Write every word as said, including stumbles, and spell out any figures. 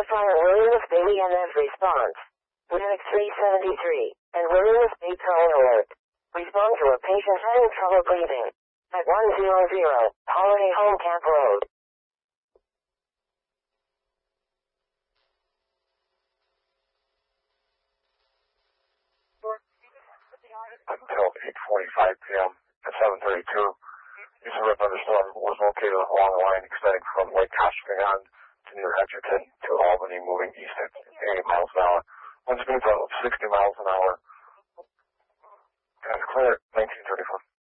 Identify a Williams Bay E M F response. Linux three seventy-three, and Williams Bay Tower Alert. Respond to a patient having trouble breathing. At one hundred, Holiday Home Camp Road. Until eight forty-five p m at seven thirty-two, user thunderstorm was located along the line extending from Lake Coshpingan to near Edgerton to Albany, moving east at eighty miles an hour. Wind speeds of sixty miles an hour. And it's clear at nineteen thirty-four.